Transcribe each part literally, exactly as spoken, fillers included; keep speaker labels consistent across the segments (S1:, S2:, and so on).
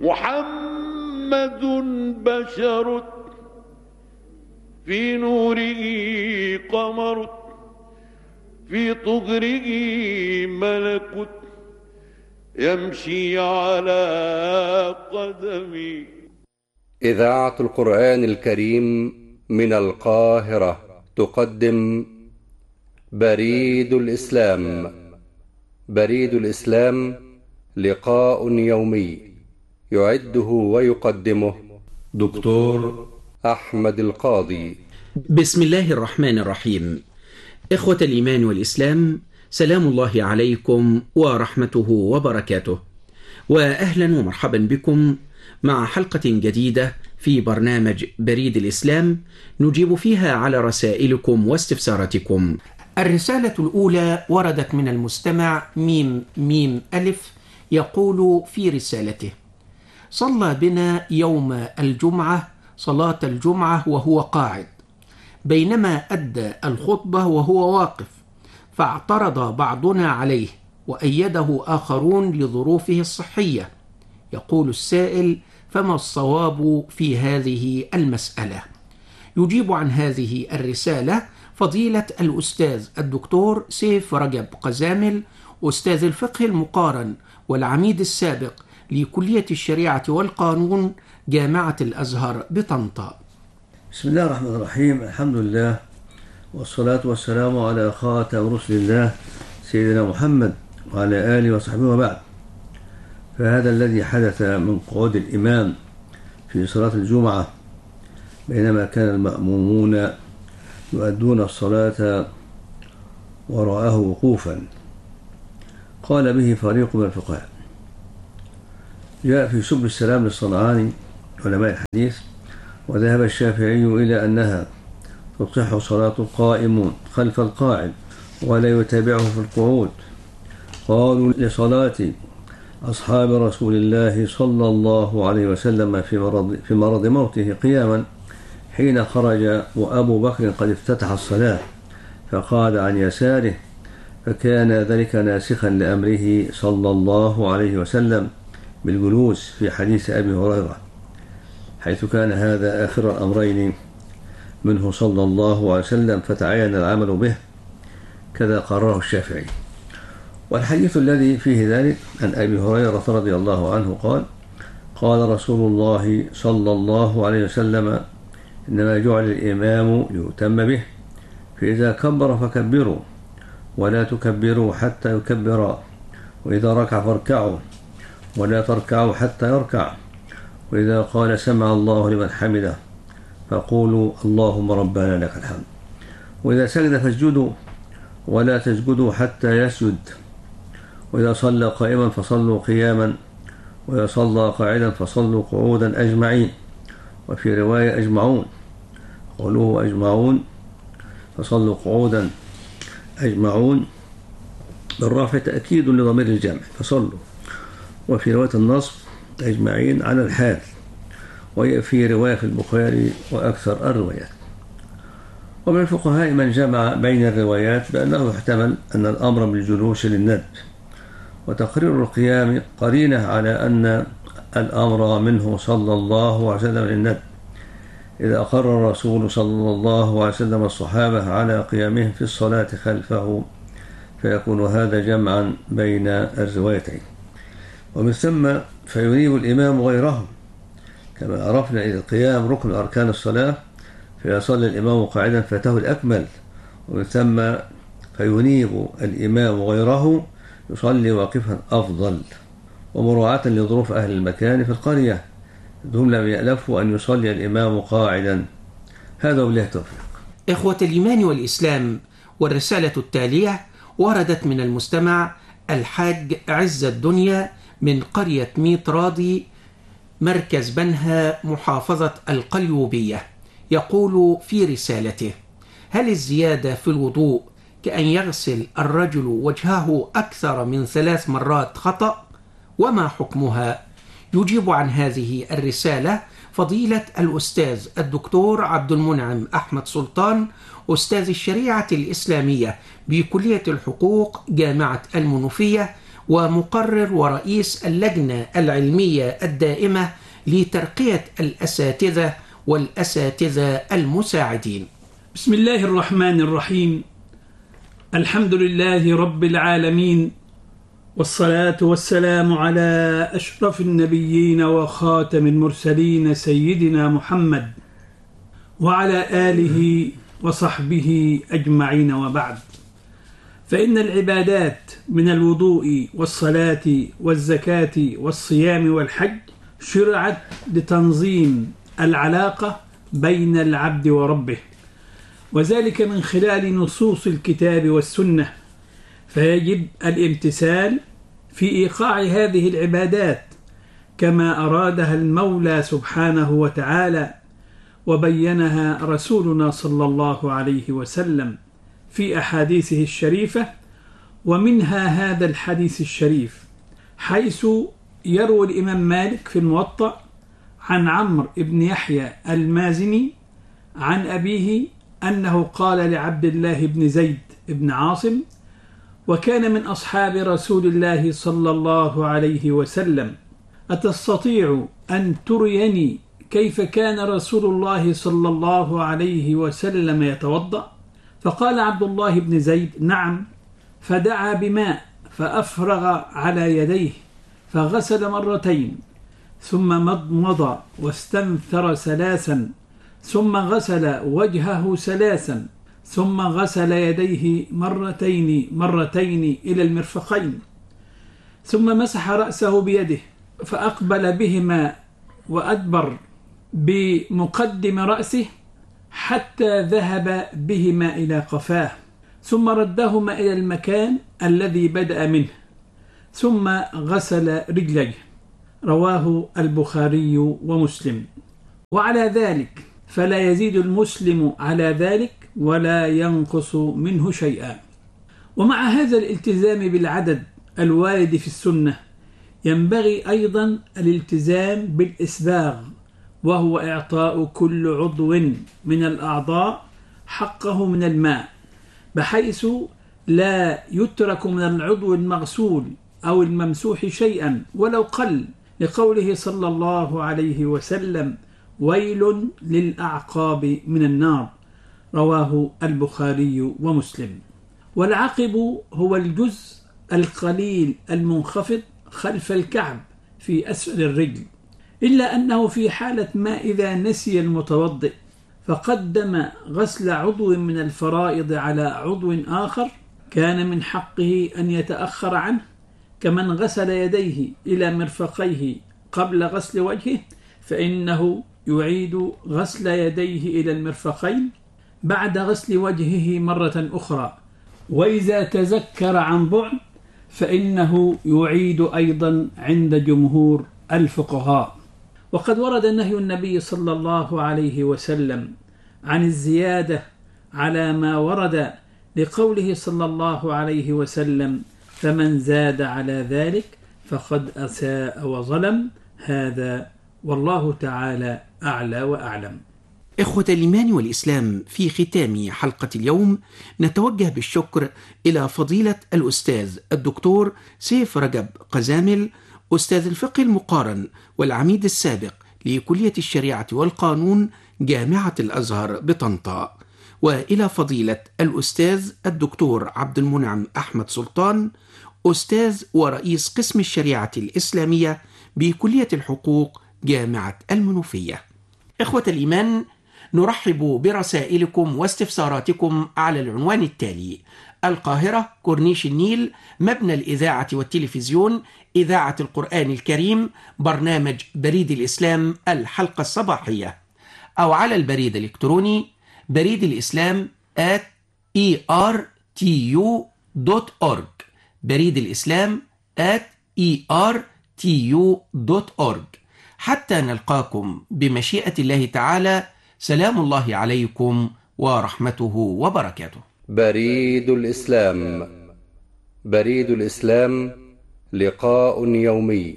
S1: محمد بشر في نوره قمر في طهره ملك يمشي على قدمي.
S2: إذاعة القرآن الكريم من القاهرة تقدم بريد الإسلام. بريد الإسلام لقاء يومي يعده ويقدمه دكتور أحمد القاضي.
S3: بسم الله الرحمن الرحيم. إخوة الإيمان والإسلام، سلام الله عليكم ورحمته وبركاته، وأهلا ومرحبا بكم مع حلقة جديدة في برنامج بريد الإسلام نجيب فيها على رسائلكم واستفساراتكم. الرسالة الأولى وردت من المستمع ميم ميم ألف، يقول في رسالته: صلى بنا يوم الجمعة صلاة الجمعة وهو قاعد، بينما أدى الخطبة وهو واقف، فاعترض بعضنا عليه وأيده آخرون لظروفه الصحية. يقول السائل: فما الصواب في هذه المسألة؟ يجيب عن هذه الرسالة فضيلة الأستاذ الدكتور سيف رجب قزامل، أستاذ الفقه المقارن والعميد السابق لكلية الشريعة والقانون جامعة الأزهر بطنطا.
S4: بسم الله الرحمن الرحيم. الحمد لله والصلاة والسلام على خاتم رسل الله سيدنا محمد وعلى آله وصحبه وبعد. فهذا الذي حدث من قعود الإمام في صلاة الجمعة بينما كان المأمومون يؤدون الصلاة وراءه وقوفا، قال به فريق من الفقهاء. جاء في سبل السلام للصنعاني علماء الحديث: وذهب الشافعي إلى أنها تصح صلاة القائم خلف القاعد ولا يتابعه في القعود. قالوا: لصلاة أصحاب رسول الله صلى الله عليه وسلم في مرض, في مرض موته قياما حين خرج وأبو بكر قد افتتح الصلاة فقعد عن يساره، فكان ذلك ناسخا لأمره صلى الله عليه وسلم بالجلوس في حديث أبي هريرة، حيث كان هذا آخر الأمرين منه صلى الله عليه وسلم فتعين العمل به، كذا قرره الشافعي. والحديث الذي فيه ذلك عن أبي هريرة رضي الله عنه قال: قال رسول الله صلى الله عليه وسلم: إنما جعل الإمام ليؤتم به، فإذا كبر فكبروا ولا تكبروا حتى يكبر، وإذا ركع فاركعوا ولا تركعوا حتى يركع، وإذا قال سمع الله لمن حمده فقولوا اللهم ربنا لك الحمد، وإذا سجد فاسجدوا ولا تسجدوا حتى يسجد، وإذا صلى قائما فصلوا قياما، وإذا صلى قاعدا فصلوا قعودا أجمعين. وفي رواية أجمعون، قولوه أجمعون فصلوا قعودا أجمعون بالرافع تأكيد لضمير الجمع فصلوا. وفي رواية النصب أجمعين على الحال، وهي في رواية في البخاري وأكثر الروايات. ومن الفقهاء من جمع بين الروايات بأنه يحتمل أن الأمر بالجلوس للندب، وتقرير القيام قرينة على أن الأمر منه صلى الله عليه وسلم للندب، إذا أقر الرسول صلى الله عليه وسلم الصحابة على قيامهم في الصلاة خلفه، فيكون هذا جمعا بين الروايتين. ومن ثم فينيب الإمام غيره، كما عرفنا إذا القيام ركن أركان الصلاة، فيصلي الإمام قاعدا فاته الأكمل. ومن ثم فينيب الإمام غيره يصلي واقفا أفضل، ومراعاة لظروف أهل المكان في القرية هم لم يألفوا أن يصلي الإمام قاعدا. هذا وبالله التوفيق.
S3: إخوة الإيمان والإسلام، والرسالة التالية وردت من المستمع الحاج عز الدنيا من قرية ميت راضي مركز بنها محافظة القليوبية. يقول في رسالته: هل الزيادة في الوضوء كأن يغسل الرجل وجهه أكثر من ثلاث مرات خطأ؟ وما حكمها؟ يجيب عن هذه الرسالة فضيلة الأستاذ الدكتور عبد المنعم أحمد سلطان، أستاذ الشريعة الإسلامية بكلية الحقوق جامعة المنوفية، ومقرر ورئيس اللجنة العلمية الدائمة لترقية الأساتذة والأساتذة المساعدين.
S5: بسم الله الرحمن الرحيم. الحمد لله رب العالمين، والصلاة والسلام على أشرف النبيين وخاتم المرسلين سيدنا محمد وعلى آله وصحبه أجمعين، وبعد. فإن العبادات من الوضوء والصلاة والزكاة والصيام والحج شرعت لتنظيم العلاقة بين العبد وربه، وذلك من خلال نصوص الكتاب والسنة، فيجب الامتثال في إيقاع هذه العبادات كما أرادها المولى سبحانه وتعالى، وبينها رسولنا صلى الله عليه وسلم في أحاديثه الشريفة. ومنها هذا الحديث الشريف، حيث يروي الإمام مالك في الموطأ عن عمرو بن يحيى المازني عن أبيه أنه قال لعبد الله بن زيد بن عاصم، وكان من أصحاب رسول الله صلى الله عليه وسلم: أتستطيع أن تريني كيف كان رسول الله صلى الله عليه وسلم يتوضأ؟ فقال عبد الله بن زيد: نعم. فدعا بماء فأفرغ على يديه فغسل مرتين، ثم مضمض واستنثر ثلاثا، ثم غسل وجهه ثلاثا، ثم غسل يديه مرتين مرتين إلى المرفقين، ثم مسح رأسه بيده فأقبل بهما وأدبر بمقدم رأسه حتى ذهب بهما إلى قفاه، ثم ردهما إلى المكان الذي بدأ منه، ثم غسل رجليه. رواه البخاري ومسلم. وعلى ذلك فلا يزيد المسلم على ذلك ولا ينقص منه شيئا. ومع هذا الالتزام بالعدد الوارد في السنة، ينبغي أيضا الالتزام بالإسباغ، وهو إعطاء كل عضو من الأعضاء حقه من الماء، بحيث لا يترك من العضو المغسول أو الممسوح شيئا ولو قل، لقوله صلى الله عليه وسلم: ويل للأعقاب من النار. رواه البخاري ومسلم. والعقب هو الجزء القليل المنخفض خلف الكعب في أسفل الرجل، إلا أنه في حالة ما إذا نسي المتوضئ فقدم غسل عضو من الفرائض على عضو آخر، كان من حقه أن يتأخر عنه، كمن غسل يديه إلى مرفقيه قبل غسل وجهه، فإنه يعيد غسل يديه إلى المرفقين بعد غسل وجهه مرة أخرى. وإذا تذكر عن بعد فإنه يعيد أيضا عند جمهور الفقهاء. وقد ورد نهي النبي صلى الله عليه وسلم عن الزيادة على ما ورد، لقوله صلى الله عليه وسلم: فمن زاد على ذلك فقد أساء وظلم. هذا والله تعالى أعلى وأعلم.
S3: إخوة الإيمان والإسلام، في ختام حلقة اليوم نتوجه بالشكر إلى فضيلة الأستاذ الدكتور سيف رجب قزامل، أستاذ الفقه المقارن والعميد السابق لكلية الشريعة والقانون جامعة الأزهر بطنطا، وإلى فضيلة الأستاذ الدكتور عبد المنعم أحمد سلطان، أستاذ ورئيس قسم الشريعة الإسلامية بكلية الحقوق جامعة المنوفية. إخوة الإيمان، نرحب برسائلكم واستفساراتكم على العنوان التالي: القاهرة، كورنيش النيل، مبنى الإذاعة والتلفزيون، إذاعة القرآن الكريم، برنامج بريد الإسلام الحلقة الصباحية، أو على البريد الإلكتروني بريد الإسلام آت إي آر تي يو دوت أورج، بريد الإسلام آت إي آر تي يو دوت أورج. حتى نلقاكم بمشيئة الله تعالى، سلام الله عليكم ورحمته وبركاته.
S2: بريد الإسلام. بريد الإسلام لقاء يومي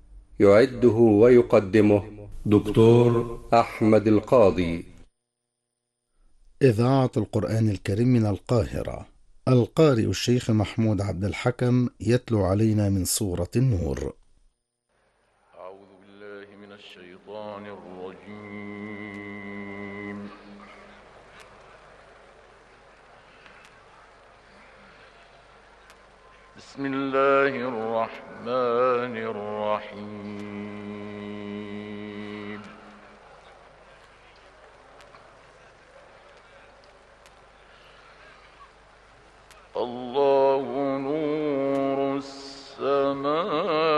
S2: يعده ويقدمه دكتور أحمد القاضي.
S6: إذاعة القرآن الكريم من القاهرة القارئ الشيخ محمود عبد الحكم يتلو علينا من سورة النور.
S1: أعوذ بالله من الشيطان الرجيم. بسم الله الرحمن الرحيم. الله نور السماوات